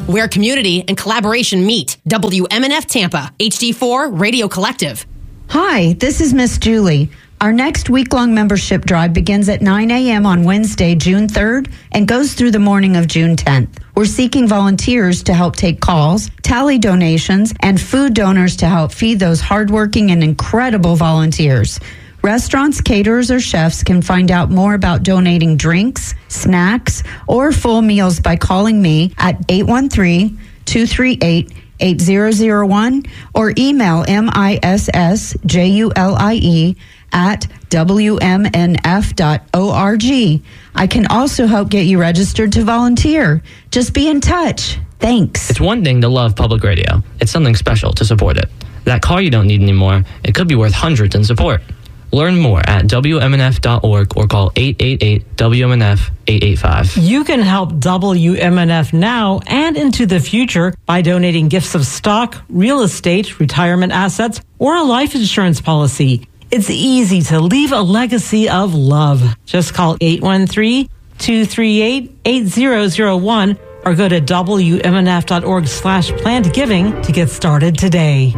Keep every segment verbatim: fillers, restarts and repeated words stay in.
where community and collaboration meet. W M N F Tampa, H D four Radio Collective. Hi, this is Miss Julie. Our next week-long membership drive begins at nine a.m. on Wednesday, June third, and goes through the morning of June tenth. We're seeking volunteers to help take calls, tally donations, and food donors to help feed those hardworking and incredible volunteers. Restaurants, caterers, or chefs can find out more about donating drinks, snacks, or full meals by calling me at eight one three, two three eight, eight zero zero one or email M I S S J U L I E at W M N F dot org. I can also help get you registered to volunteer. Just be in touch. Thanks. It's one thing to love public radio. It's something special to support it. That car you don't need anymore, it could be worth hundreds in support. Learn more at W M N F dot org or call eight eight eight W M N F eight eight five. You can help W M N F now and into the future by donating gifts of stock, real estate, retirement assets, or a life insurance policy. It's easy to leave a legacy of love. Just call eight one three, two three eight, eight zero zero one or go to W M N F dot org slash planned giving to get started today.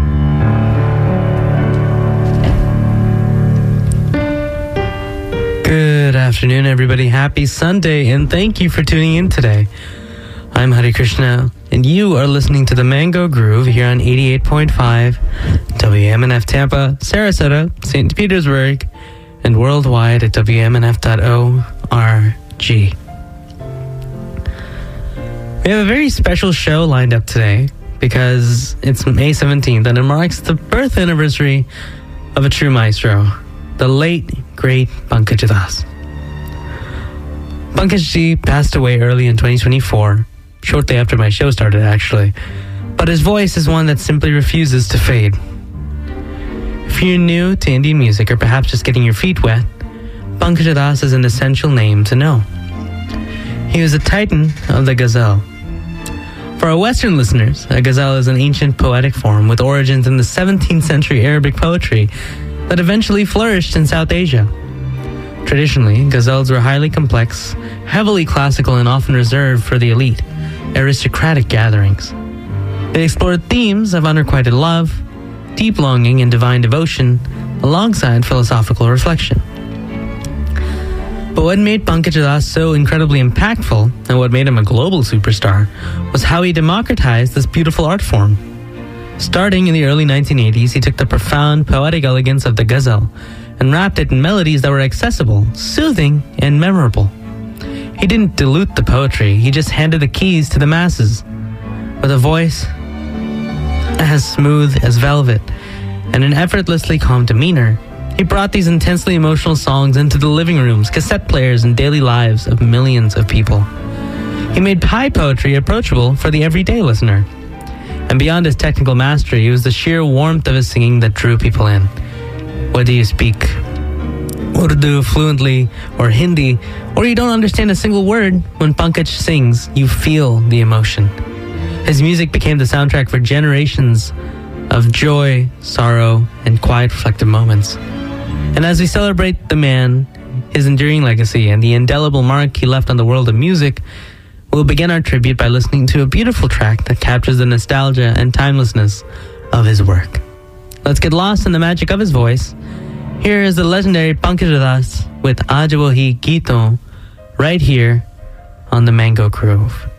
Good afternoon, everybody. Happy Sunday, and thank you for tuning in today. I'm Hari Krishna, and you are listening to the Mango Groove here on eighty-eight point five W M N F Tampa, Sarasota, Saint Petersburg, and worldwide at W M N F dot org. We have a very special show lined up today because it's May seventeenth, and it marks the birth anniversary of a true maestro, the late, great Pankaj Udhas. Pankaj ji passed away early in twenty twenty-four, shortly after my show started, actually. But his voice is one that simply refuses to fade. If you're new to Indian music or perhaps just getting your feet wet, Pankaj Udhas is an essential name to know. He was a titan of the ghazal. For our Western listeners, a ghazal is an ancient poetic form with origins in the seventeenth century Arabic poetry that eventually flourished in South Asia. Traditionally, ghazals were highly complex, heavily classical, and often reserved for the elite, aristocratic gatherings. They explored themes of unrequited love, deep longing, and divine devotion, alongside philosophical reflection. But what made Pankaj Udhas so incredibly impactful, and what made him a global superstar, was how he democratized this beautiful art form. Starting in the early nineteen eighties, he took the profound poetic elegance of the ghazal and wrapped it in melodies that were accessible, soothing, and memorable. He didn't dilute the poetry, he just handed the keys to the masses. With a voice as smooth as velvet and an effortlessly calm demeanor, he brought these intensely emotional songs into the living rooms, cassette players, and daily lives of millions of people. He made high poetry approachable for the everyday listener. And beyond his technical mastery, it was the sheer warmth of his singing that drew people in. Whether you speak Urdu fluently or Hindi, or you don't understand a single word, when Pankaj sings, you feel the emotion. His music became the soundtrack for generations of joy, sorrow, and quiet reflective moments. And as we celebrate the man, his enduring legacy, and the indelible mark he left on the world of music, we'll begin our tribute by listening to a beautiful track that captures the nostalgia and timelessness of his work. Let's get lost in the magic of his voice. Here is the legendary Pankaj Udhas with Aaj Wahi Geeton right here on the Mango Groove.